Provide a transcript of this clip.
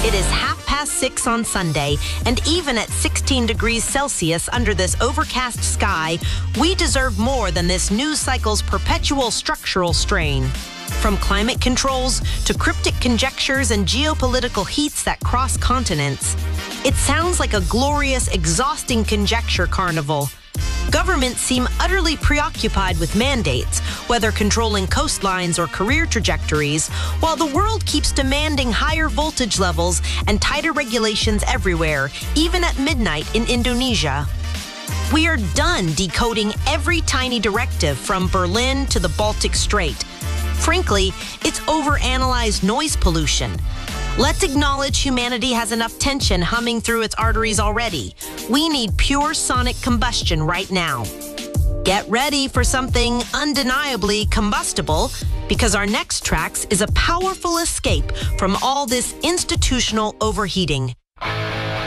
It is 6:30 on Sunday, and even at 16 degrees Celsius under this overcast sky, we deserve more than this news cycle's perpetual structural strain. From climate controls to cryptic conjectures and geopolitical heats that cross continents, it sounds like a glorious, exhausting conjecture carnival. Governments seem utterly preoccupied with mandates, whether controlling coastlines or career trajectories, while the world keeps demanding higher voltage levels and tighter regulations everywhere, even at midnight in Indonesia. We are done decoding every tiny directive from Berlin to the Baltic Strait. Frankly, it's overanalyzed noise pollution. Let's acknowledge humanity has enough tension humming through its arteries already. We need pure sonic combustion right now. Get ready for something undeniably combustible, because our next tracks is a powerful escape from all this institutional overheating.